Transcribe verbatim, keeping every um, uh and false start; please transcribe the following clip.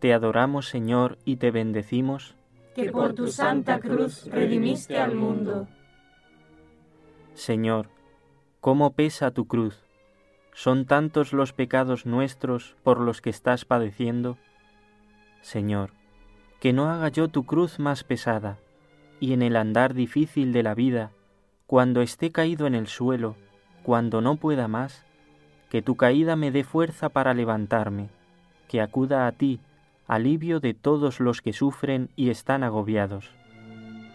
te adoramos, Señor, y te bendecimos, que por tu santa cruz redimiste al mundo. Señor, cómo pesa tu cruz. ¿Son tantos los pecados nuestros por los que estás padeciendo? Señor, que no haga yo tu cruz más pesada, y en el andar difícil de la vida, cuando esté caído en el suelo, cuando no pueda más, que tu caída me dé fuerza para levantarme, que acuda a ti, alivio de todos los que sufren y están agobiados.